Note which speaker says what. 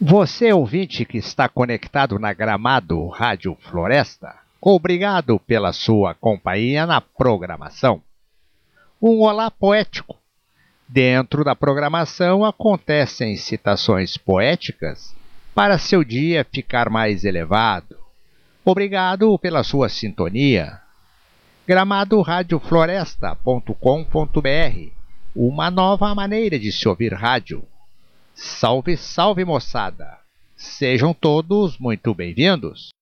Speaker 1: Você, ouvinte que está conectado na Gramado Rádio Floresta, obrigado pela sua companhia na programação. Um olá poético. Dentro da programação acontecem citações poéticas para seu dia ficar mais elevado. Obrigado pela sua sintonia. gramadoradiofloresta.com.br, uma nova maneira de se ouvir rádio. Salve, salve, moçada! Sejam todos muito bem-vindos!